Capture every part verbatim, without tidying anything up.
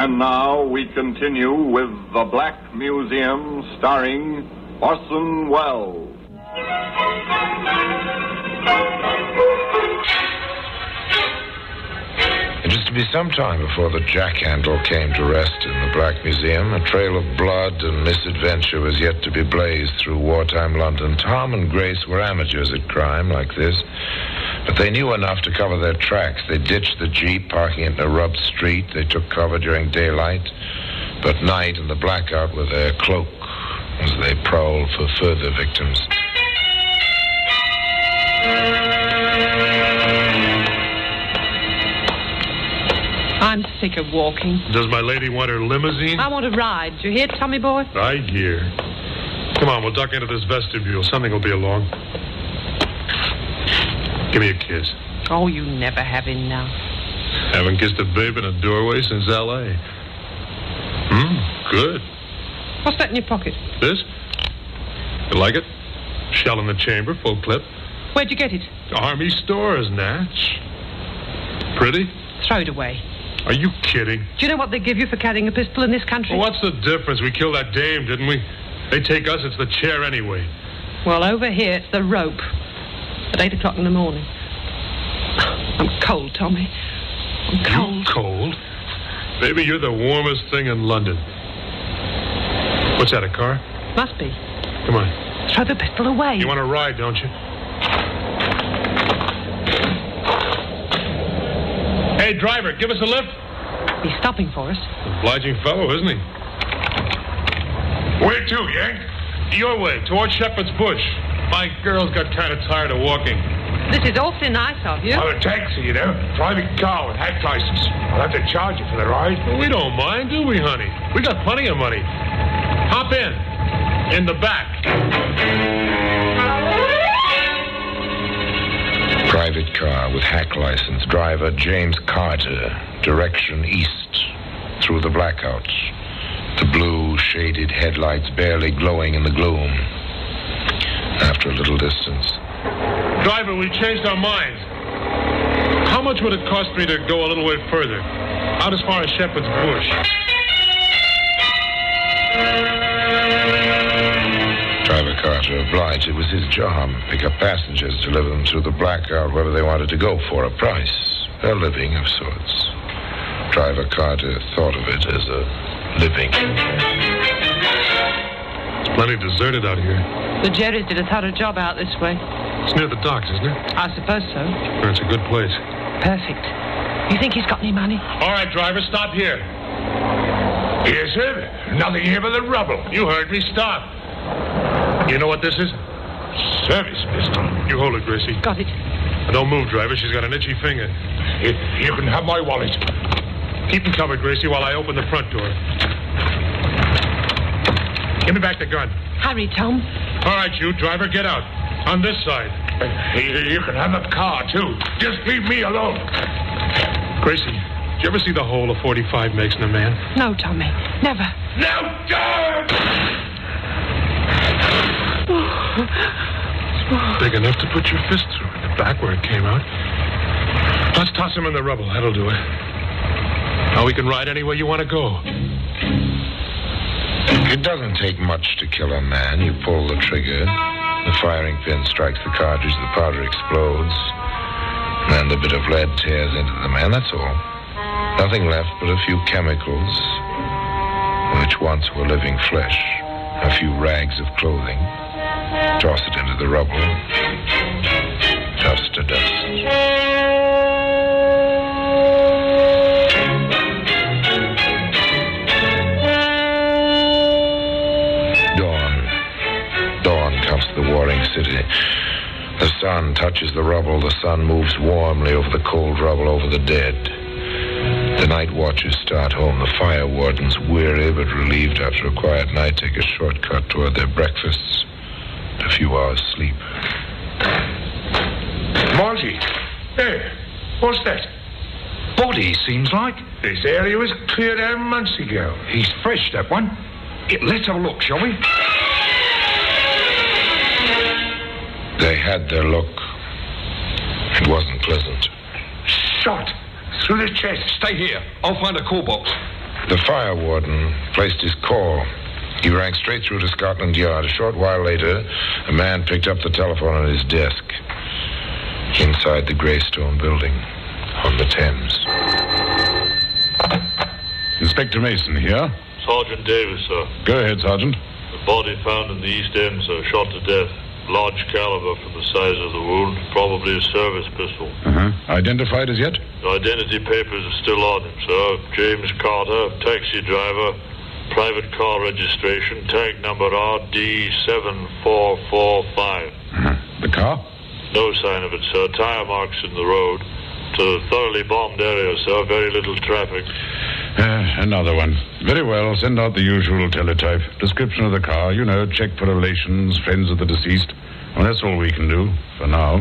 And now we continue with The Black Museum, starring Orson Welles. It was to be some time before the jackhandle came to rest in the Black Museum. A trail of blood and misadventure was yet to be blazed through wartime London. Tom and Grace were amateurs at crime like this, but they knew enough to cover their tracks. They ditched the Jeep, parking it in a rubbed street. They took cover during daylight, but night and the blackout were their cloak as they prowled for further victims. I'm sick of walking. Does my lady want her limousine? I want a ride. Did you hear, Tommy boy? I hear. Come on, we'll duck into this vestibule. Something will be along. Give me a kiss. Oh, you never have enough. Haven't kissed a babe in a doorway since L A Hmm, good. What's that in your pocket? This? You like it? Shell in the chamber, full clip. Where'd you get it? Army stores, Natch. Pretty? Throw it away. Are you kidding? Do you know what they give you for carrying a pistol in this country? Well, what's the difference? We killed that dame, didn't we? They take us, it's the chair anyway. Well, over here, it's the rope. At eight o'clock in the morning. I'm cold, Tommy. I'm cold. You cold? Maybe you're the warmest thing in London. What's that, a car? Must be. Come on. Throw the pistol away. You want to ride, don't you? Hey, driver, give us a lift. He's stopping for us. Obliging fellow, isn't he? Where to, Yank? Your way, towards Shepherd's Bush. My girl's got kind of tired of walking. This is awfully nice of you. I'm a taxi, you know. Private car with hack license. I'll have to charge you for the ride. Well, we don't mind, do we, honey? We got plenty of money. Hop in. In the back. Private car with hack license. Driver James Carter. Direction east. Through the blackouts. The blue, shaded headlights barely glowing in the gloom. After a little distance. Driver, we changed our minds. How much would it cost me to go a little way further? Out as far as Shepherd's Bush. Driver Carter obliged. It was his job. Pick up passengers, deliver them through the blackout wherever they wanted to go for a price. A living of sorts. Driver Carter thought of it as a living. It's plenty deserted out here. The Jerrys did a thorough job out this way. It's near the docks, isn't it? I suppose so. It's a good place. Perfect. You think he's got any money? All right, driver, stop here. Yes, sir. Nothing here but the rubble. You heard me. Stop. You know what this is? Service pistol. You hold it, Gracie. Got it. Don't move, driver. She's got an itchy finger. You, you can have my wallet. Keep him covered, Gracie, while I open the front door. Give me back the gun. Hurry, Tom. All right, you, driver, get out. On this side. Uh, you, you can have the car, too. Just leave me alone. Gracie, did you ever see the hole a forty-five makes in a man? No, Tommy. Never. No, don't! Big enough to put your fist through in the back where it came out. Let's toss him in the rubble. That'll do it. Now we can ride anywhere you want to go. It doesn't take much to kill a man. You pull the trigger. The firing pin strikes the cartridge. The powder explodes. And the bit of lead tears into the man. That's all. Nothing left but a few chemicals, which once were living flesh. A few rags of clothing. Toss it into the rubble. Dust to dust. The warring city. The sun touches the rubble. The sun moves warmly over the cold rubble, over the dead. The night watchers start home. The fire wardens, weary but relieved after a quiet night, take a shortcut toward their breakfasts. A few hours sleep. Margie. Hey, what's that? Body, seems like. This area was cleared out months ago. He's fresh, that one. It, let's have a look, shall we? They had their look. It wasn't pleasant. Shot through the chest. Stay here. I'll find a call box. The fire warden placed his call. He rang straight through to Scotland Yard. A short while later, a man picked up the telephone on his desk inside the Greystone building on the Thames. Inspector Mason here. Sergeant Davis, sir. Go ahead, Sergeant. The body found in the East End, sir, shot to death. Large caliber from the size of the wound, probably a service pistol. Uh-huh. Identified as yet? The identity papers are still on him, sir. James Carter, taxi driver, private car registration, tag number R D seven four four five. Uh-huh. The car? No sign of it, sir. Tire marks in the road. It's a thoroughly bombed area, sir. Very little traffic. Uh, another one. Very well. Send out the usual teletype. Description of the car. You know, check for relations, friends of the deceased. Well, that's all we can do for now.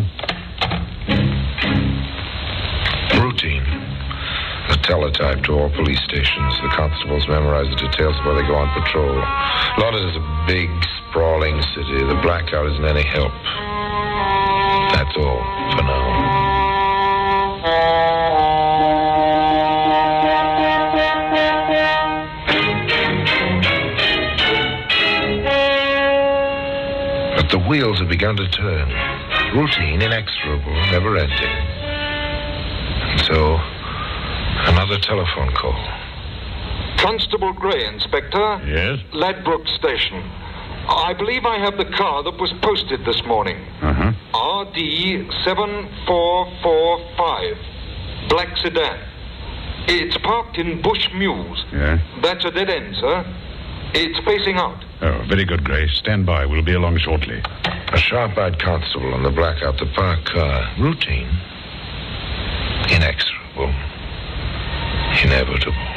Routine. A teletype to all police stations. The constables memorize the details of where they go on patrol. London is a big, sprawling city. The blackout isn't any help. That's all for now. But the wheels have begun to turn. Routine, inexorable, never-ending. And so, another telephone call. Constable Gray, Inspector. Yes? Ladbroke Station. I believe I have the car that was posted this morning. Uh-huh. R D seven four four five. Black sedan. It's parked in Bush Mews. Yeah? That's a dead end, sir. It's facing out. Oh, very good, Gray. Stand by. We'll be along shortly. A sharp-eyed constable on the blackout, the parked car. Routine. Inexorable. Inevitable.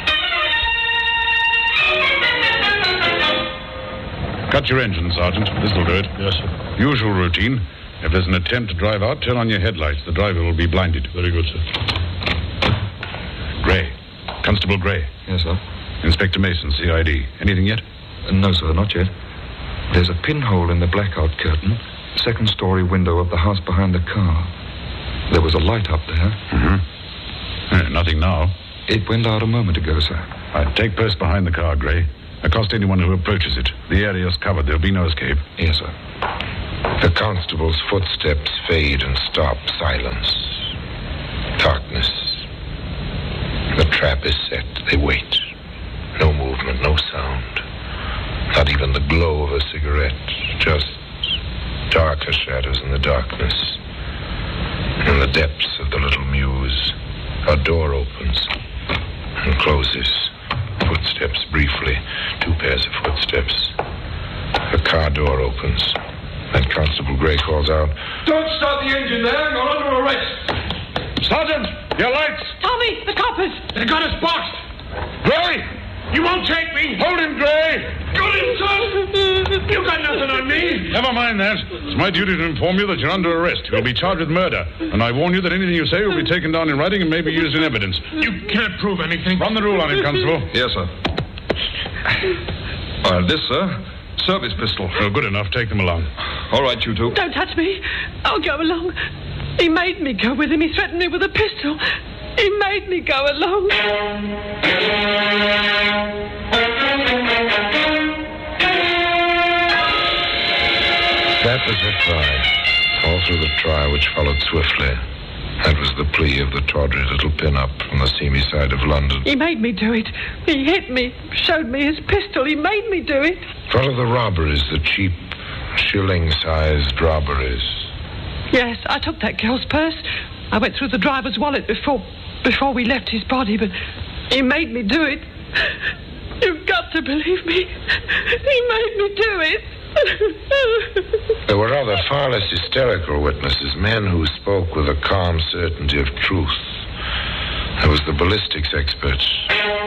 Cut your engine, Sergeant. This'll do it. Yes, sir. Usual routine. If there's an attempt to drive out, turn on your headlights. The driver will be blinded. Very good, sir. Gray. Constable Gray. Yes, sir. Inspector Mason, C I D. Anything yet? Uh, no, sir, not yet. There's a pinhole in the blackout curtain. Second story window of the house behind the car. There was a light up there. Mm-hmm. Eh, nothing now. It went out a moment ago, sir. Right, take post behind the car, Gray. Accost anyone who approaches it. The area's covered. There'll be no escape. Yes, sir. The constable's footsteps fade and stop. Silence. Darkness. The trap is set. They wait. No movement, no sound. Not even the glow of a cigarette. Just darker shadows in the darkness. In the depths of the little mews, a door opens and closes. Footsteps briefly. Two pairs of footsteps. The car door opens. And Constable Gray calls out, Don't start the engine there. You're under arrest. Sergeant, your lights. Tommy, the coppers! They got us boxed. Gray, you won't take me. Hold him, Gray. Got him, son. You got nothing on me. Never mind that. It's my duty to inform you that you're under arrest. You'll be charged with murder. And I warn you that anything you say will be taken down in writing and may be used in evidence. You can't prove anything. Run the rule on him, Constable. Yes, sir. Uh, this, sir. Service pistol. Oh, good enough. Take them along. All right, you two. Don't touch me. I'll go along. He made me go with him. He threatened me with a pistol. He made me go along. That was her cry. All through the trial, which followed swiftly. That was the plea of the tawdry little pin-up from the seamy side of London. He made me do it. He hit me, showed me his pistol. He made me do it. What of the robberies, the cheap, shilling-sized robberies? Yes, I took that girl's purse. I went through the driver's wallet before before we left his body, but he made me do it. You've got to believe me. He made me do it. There were other, far less hysterical witnesses, men who spoke with a calm certainty of truth. There was the ballistics expert,